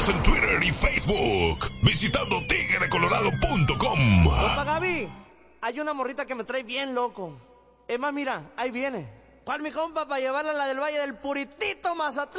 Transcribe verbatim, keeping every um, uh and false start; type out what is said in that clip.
Síguenos en Twitter y Facebook visitando tigre colorado punto com. Compa Gaby, hay una morrita que me trae bien loco. Es más, mira, ahí viene. ¿Cuál mi compa para llevarla a la del Valle del Puritito Mazatlán?